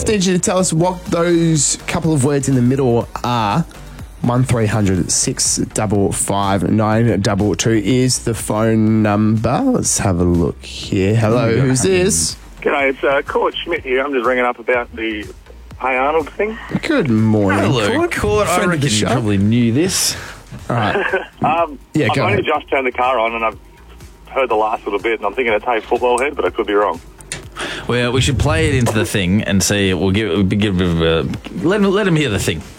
just need you to tell us what those couple of words in the middle are. 1300 655 922 is the phone number. Let's have a look here. Hello, who's this? G'day, it's Court Schmidt here. I'm just ringing up about the Hey Arnold thing. Good morning, Hello, Court. I Friend of reckon the you show. probably knew this. All right. Yeah, I've go only ahead. just turned the car on and I've heard the last little bit and I'm thinking it's Hey Football Head, but I could be wrong. Well, we should play it into the thing and see. We'll give let him hear the thing.